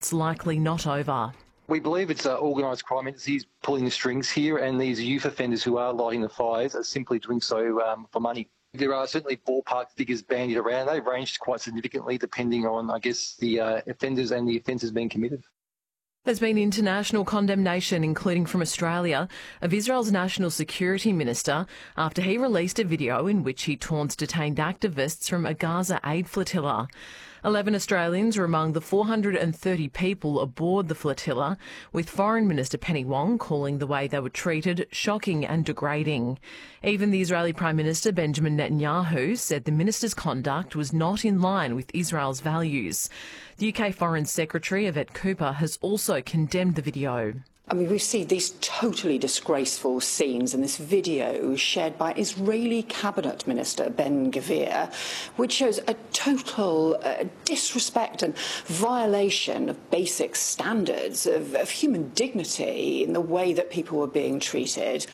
it's likely not over. We believe it's organised crime entities pulling the strings here, and these youth offenders who are lighting the fires are simply doing so for money. There are certainly ballpark figures bandied around. They range quite significantly depending on, the offenders and the offences being committed. There's been international condemnation, including from Australia, of Israel's National Security Minister after he released a video in which he taunts detained activists from a Gaza aid flotilla. 11 Australians were among the 430 people aboard the flotilla, with Foreign Minister Penny Wong calling the way they were treated shocking and degrading. Even the Israeli Prime Minister Benjamin Netanyahu said the minister's conduct was not in line with Israel's values. The UK Foreign Secretary Yvette Cooper has also condemned the video. I mean, we see these totally disgraceful scenes in this video shared by Israeli Cabinet Minister Ben-Gvir, which shows a total disrespect and violation of basic standards of human dignity in the way that people were being treated.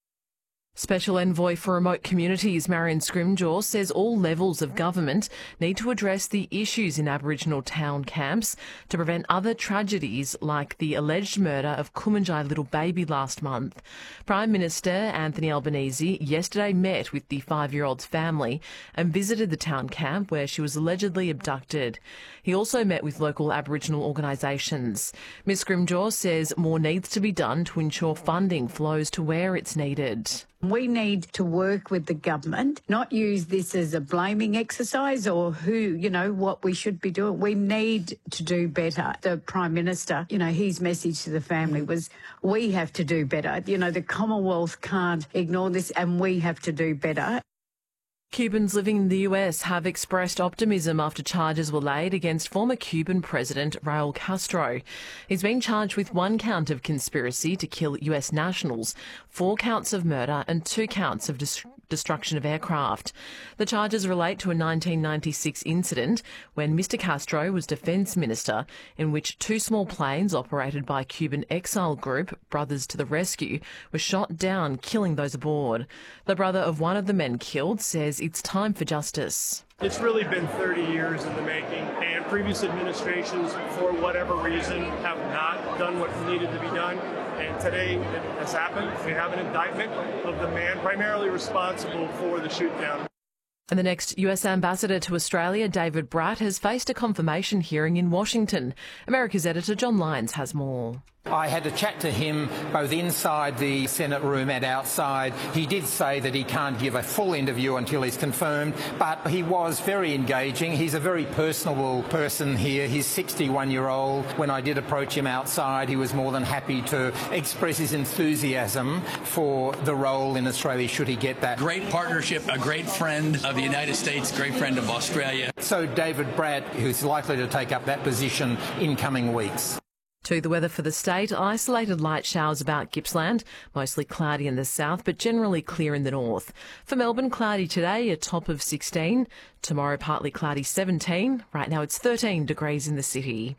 Special Envoy for Remote Communities Marion Scrimgeour says all levels of government need to address the issues in Aboriginal town camps to prevent other tragedies like the alleged murder of Kumanjai little baby last month. Prime Minister Anthony Albanese yesterday met with the 5-year-old's family and visited the town camp where she was allegedly abducted. He also met with local Aboriginal organisations. Ms Scrimgeour says more needs to be done to ensure funding flows to where it's needed. We need to work with the government, not use this as a blaming exercise or what we should be doing. We need to do better. The Prime Minister, his message to the family was, we have to do better. The Commonwealth can't ignore this and we have to do better. Cubans living in the US have expressed optimism after charges were laid against former Cuban President Raul Castro. He's been charged with 1 count of conspiracy to kill US nationals, 4 counts of murder and 2 counts of destruction of aircraft. The charges relate to a 1996 incident when Mr Castro was Defence Minister, in which 2 small planes operated by Cuban exile group Brothers to the Rescue were shot down, killing those aboard. The brother of one of the men killed says it's time for justice. It's really been 30 years in the making, and previous administrations, for whatever reason, have not done what needed to be done. And today it has happened. We have an indictment of the man primarily responsible for the shoot-down. And the next US ambassador to Australia, David Bratt, has faced a confirmation hearing in Washington. America's editor John Lyons has more. I had to chat to him both inside the Senate room and outside. He did say that he can't give a full interview until he's confirmed, but he was very engaging. He's a very personable person here. He's 61-year-old. When I did approach him outside, he was more than happy to express his enthusiasm for the role in Australia should he get that. Great partnership, a great friend of the United States, great friend of Australia. So David Bratt, who's likely to take up that position in coming weeks. To the weather for the state, isolated light showers about Gippsland, mostly cloudy in the south but generally clear in the north. For Melbourne, cloudy today, a top of 16. Tomorrow, partly cloudy 17. Right now it's 13 degrees in the city.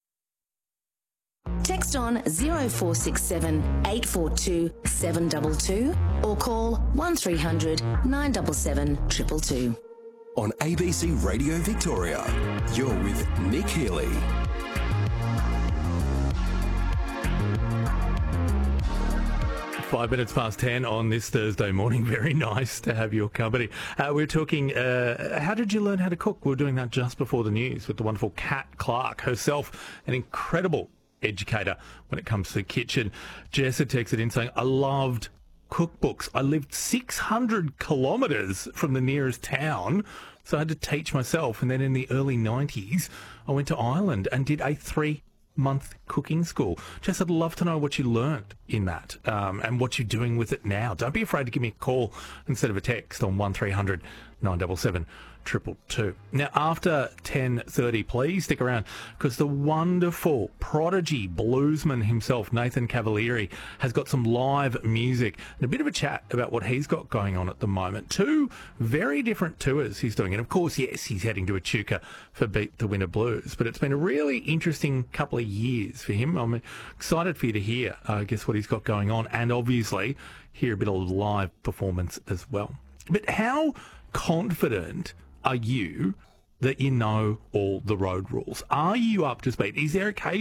Text on 0467 842 722 or call 1300 977 222. On ABC Radio Victoria, you're with Nick Healy. 5 minutes past 10 on this Thursday morning. Very nice to have your company. We're talking, how did you learn how to cook? We were doing that just before the news with the wonderful Kat Clark, herself an incredible educator when it comes to the kitchen. Jess had texted in saying, I loved cookbooks. I lived 600 kilometres from the nearest town, so I had to teach myself. And then in the early 90s, I went to Ireland and did a 3-month cooking school. Jess, I'd love to know what you learned in that and what you're doing with it now. Don't be afraid to give me a call instead of a text on 1300 977 222. Now, after 10:30, please stick around because the wonderful prodigy bluesman himself, Nathan Cavalieri, has got some live music and a bit of a chat about what he's got going on at the moment. 2 very different tours he's doing. And, of course, yes, he's heading to Echuca for Beat the Winter Blues. But it's been a really interesting couple of years for him. I'm excited for you to hear, I guess, what he's got going on and, obviously, hear a bit of live performance as well. But how confident are you that you know all the road rules? Are you up to speed? Is there a case